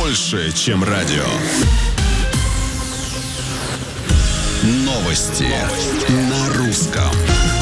больше, чем радио. Новости на русском.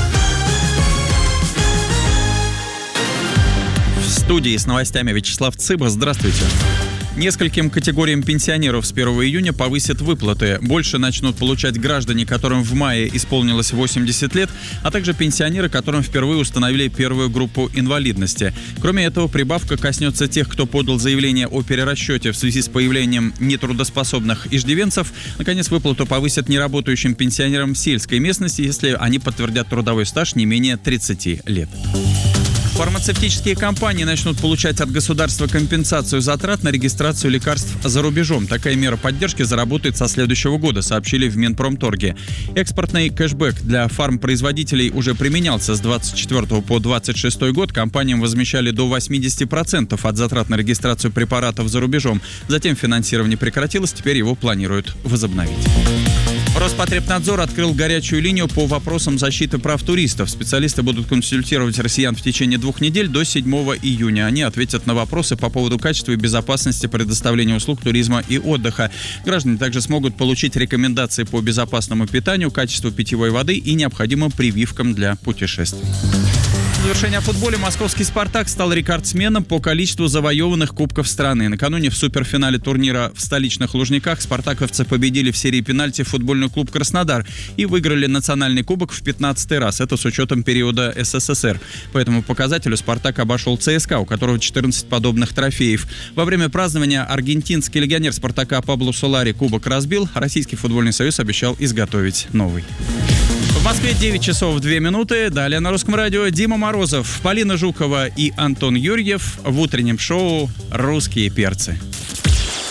В студии с новостями Вячеслав Цыба. Здравствуйте. Нескольким категориям пенсионеров с 1 июня повысят выплаты. Больше начнут получать граждане, которым в мае исполнилось 80 лет, а также пенсионеры, которым впервые установили первую группу инвалидности. Кроме этого, прибавка коснется тех, кто подал заявление о перерасчете в связи с появлением нетрудоспособных иждивенцев. Наконец, выплату повысят неработающим пенсионерам сельской местности, если они подтвердят трудовой стаж не менее 30 лет. Фармацевтические компании начнут получать от государства компенсацию затрат на регистрацию лекарств за рубежом. Такая мера поддержки заработает со следующего года, сообщили в Минпромторге. Экспортный кэшбэк для фармпроизводителей уже применялся с 24 по 26 год. Компаниям возмещали до 80% от затрат на регистрацию препаратов за рубежом. Затем финансирование прекратилось, теперь его планируют возобновить. Роспотребнадзор открыл горячую линию по вопросам защиты прав туристов. Специалисты будут консультировать россиян в течение 2 недель до 7 июня. Они ответят на вопросы по поводу качества и безопасности предоставления услуг туризма и отдыха. Граждане также смогут получить рекомендации по безопасному питанию, качеству питьевой воды и необходимым прививкам для путешествий. В завершение о футболе. Московский «Спартак» стал рекордсменом по количеству завоеванных кубков страны. Накануне в суперфинале турнира в столичных Лужниках спартаковцы победили в серии пенальти футбольный клуб «Краснодар» и выиграли национальный кубок в 15-й раз. Это с учетом периода СССР. По этому показателю «Спартак» обошел ЦСКА, у которого 14 подобных трофеев. Во время празднования аргентинский легионер «Спартака» Пабло Солари кубок разбил. Российский футбольный союз обещал изготовить новый. В Москве 9 часов 2 минуты. Далее на Русском радио Дима Морозов, Полина Жукова и Антон Юрьев в утреннем шоу «Русские перцы».